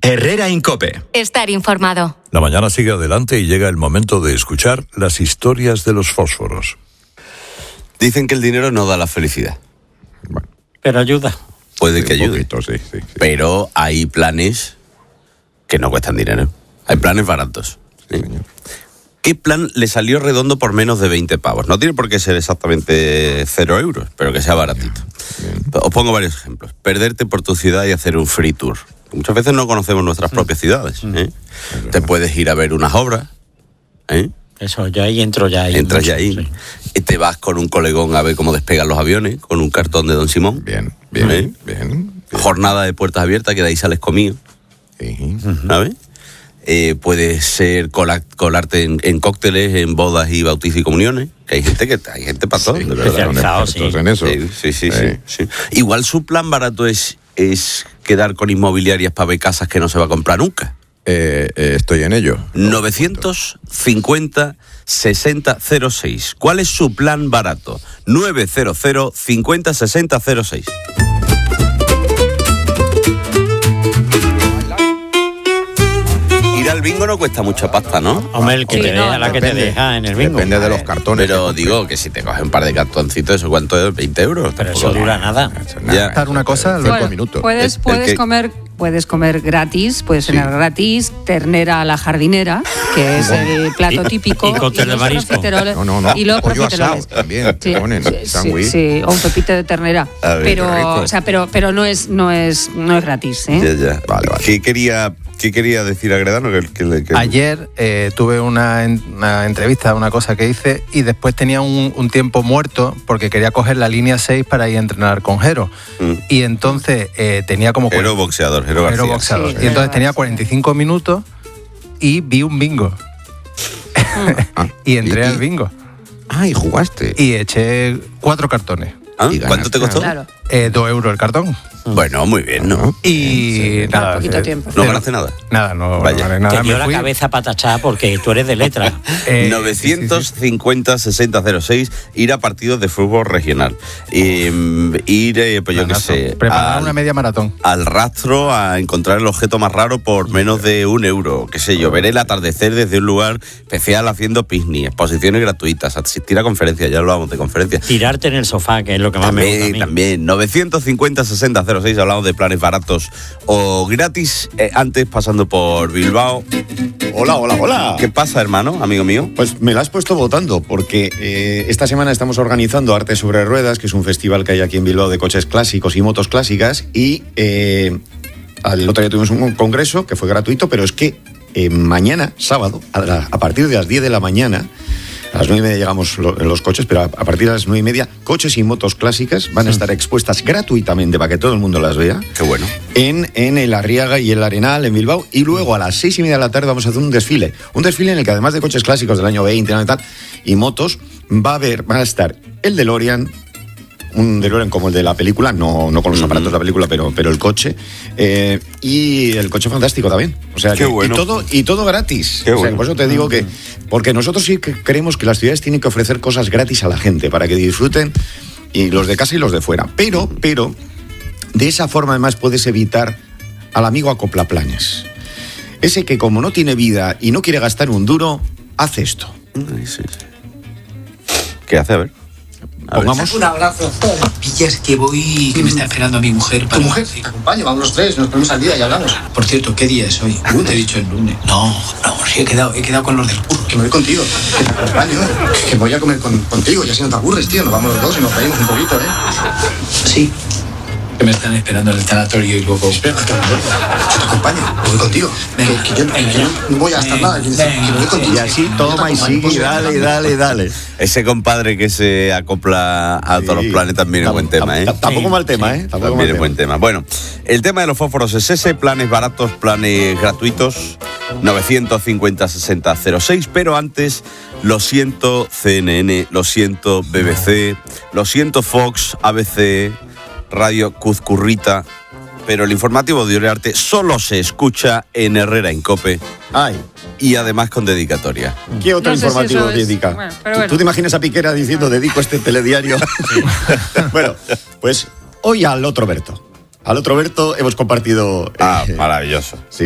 Herrera Incope. Estar informado. La mañana sigue adelante y llega el momento de escuchar las historias de los fósforos. Dicen que el dinero no da la felicidad. Bueno, pero ayuda. Puede que ayude. Poquito, sí. Pero hay planes que no cuestan dinero. Hay planes baratos. ¿Sí? ¿Qué plan le salió redondo por menos de 20 pavos? No tiene por qué ser exactamente 0 euros, pero que sea baratito. Bien. Os pongo varios ejemplos. Perderte por tu ciudad y hacer un free tour. Muchas veces no conocemos nuestras propias ciudades. Te puedes ir a ver unas obras. Eso, yo ahí entro ya ahí. Entras ya ahí. Sí. Te vas con un colegón a ver cómo despegan los aviones, con un cartón de Don Simón. Bien. Jornada de puertas abiertas, que de ahí sales comido. Sí. ¿Sabes? Puede ser colarte en cócteles, en bodas y bautizos y comuniones, que hay gente para todo, de verdad. En eso. Sí. Igual su plan barato es quedar con inmobiliarias para ver casas que no se va a comprar nunca. Estoy en ello. 950 60 06. ¿Cuál es su plan barato? 900 50 60 06. Ir al bingo no cuesta mucha pasta, ¿no? Hombre, el que te deja, la que te deja en el bingo. Depende de los cartones. Pero digo que si te coges un par de cartoncitos, ¿eso cuánto es? 20 euros. Pero eso dura nada. Ya. Una cosa, 5 minutos. Puedes comer gratis, puedes cenar gratis, ternera a la jardinera, que es el plato típico. Y cóctel de marisco. No. Y los pollo profiteroles. asado también, te ponen sándwich. Sí, o un pepito de ternera. Ver, pero no es gratis, Ya. Vale. ¿Qué quería decir Agredano? Ayer tuve una entrevista, una cosa que hice, y después tenía un tiempo muerto porque quería coger la línea 6 para ir a entrenar con Jero. Y entonces tenía como... Jero boxeador. Jero boxeador. Sí, y entonces tenía 45 minutos y vi un bingo. Y entré al bingo. Y jugaste. Y eché 4 cartones. ¿Cuánto te costó? Claro. 2 euros el cartón. Bueno, muy bien, ¿no? Y nada. Poquito tiempo. ¿No ganaste nada? Nada, no Vaya. gané nada. Te dio Me la fui. cabeza para tachar porque tú eres de letra. 950 60 06, ir a partidos de fútbol regional. Ir, pues yo qué sé, preparar una media maratón. al rastro a encontrar el objeto más raro por menos de 1 euro. Qué sé yo, ver el atardecer desde un lugar especial haciendo picnic, exposiciones gratuitas, asistir a conferencias, ya hablábamos de conferencias. Tirarte en el sofá, que es lo que más me gusta a mí. También, 950 60 06, hablamos de planes baratos o gratis. Antes, pasando por Bilbao. Hola. ¿Qué pasa, hermano, amigo mío? Pues me la has puesto votando, porque esta semana estamos organizando Arte sobre Ruedas, que es un festival que hay aquí en Bilbao de coches clásicos y motos clásicas, y el otro día tuvimos un congreso que fue gratuito, pero es que mañana, sábado, a partir de las 10 de la mañana, a las 9:30 llegamos los coches, pero a partir de las 9:30, coches y motos clásicas van a estar expuestas gratuitamente para que todo el mundo las vea. Qué bueno. En el Arriaga y el Arenal, en Bilbao. Y luego a las 6:30 de la tarde vamos a hacer un desfile. Un desfile en el que, además de coches clásicos del año 20 y tal, y motos, van a estar el DeLorean, un DeLorean como el de la película, no con los aparatos de la película, pero el coche, y el coche fantástico también. O sea, qué bueno. y todo gratis. Qué bueno. Por eso te digo que, porque nosotros sí que creemos que las ciudades tienen que ofrecer cosas gratis a la gente para que disfruten, y los de casa y los de fuera. Pero de esa forma además puedes evitar al amigo acoplaplanes. Ese que, como no tiene vida y no quiere gastar un duro, hace esto. Sí. ¿Qué hace? A ver. Pongamos un abrazo. Pillas que me está esperando mi mujer. ¿Tu mujer? Sí, te acompaña, vamos los tres, nos ponemos al día y hablamos. Por cierto, ¿qué día es hoy? Te he dicho el lunes. No, sí, he quedado con los del curro. Que me voy contigo, que te acompaño, que voy a comer contigo, y así no te aburres, tío. Nos vamos los dos y nos reímos un poquito, Sí. Que me están esperando en el tanatorio y luego... Espera, que te acompaño, voy contigo. Venga, que yo no voy a gastar nada, que me voy contigo. Y así toma y sigue, dale. Ese compadre que se acopla a todos los planes también es buen tema, ¿eh? Tampoco mal tema, ¿eh? También es buen tema. Bueno, el tema de los fósforos es ese, planes baratos, planes gratuitos, 950 60 06, pero antes, lo siento CNN, lo siento BBC, lo siento Fox, ABC, Radio Cuzcurrita, pero el informativo de Uriarte solo se escucha en Herrera Incope. Y además con dedicatoria. ¿Qué otro informativo dedica? Bueno. ¿Tú te imaginas a Piquera diciendo dedico este telediario? Bueno, pues hoy al otro Berto. Al otro Berto hemos compartido... maravilloso. Sí.